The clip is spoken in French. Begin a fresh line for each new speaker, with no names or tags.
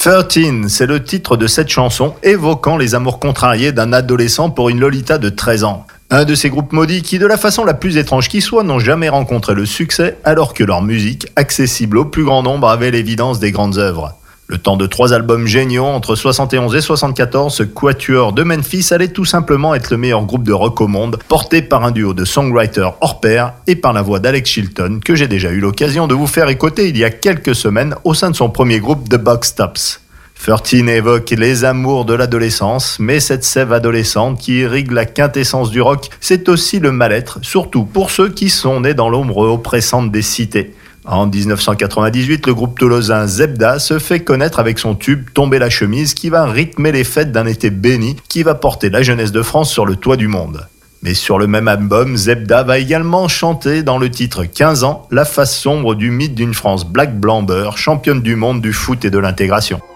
13, c'est le titre de cette chanson évoquant les amours contrariés d'un adolescent pour une Lolita de 13 ans. Un de ces groupes maudits qui, de la façon la plus étrange qui soit, n'ont jamais rencontré le succès alors que leur musique, accessible au plus grand nombre, avait l'évidence des grandes œuvres. Le temps de 3 albums géniaux entre 71 et 74, ce quatuor de Memphis allait tout simplement être le meilleur groupe de rock au monde, porté par un duo de songwriters hors pair et par la voix d'Alex Chilton, que j'ai déjà eu l'occasion de vous faire écouter il y a quelques semaines au sein de son premier groupe The Box Tops. 13 évoque les amours de l'adolescence, mais cette sève adolescente qui irrigue la quintessence du rock, c'est aussi le mal-être, surtout pour ceux qui sont nés dans l'ombre oppressante des cités. En 1998, le groupe toulousain Zebda se fait connaître avec son tube « Tomber la chemise » qui va rythmer les fêtes d'un été béni qui va porter la jeunesse de France sur le toit du monde. Mais sur le même album, Zebda va également chanter dans le titre 15 ans la face sombre du mythe d'une France black blamber, championne du monde du foot et de l'intégration.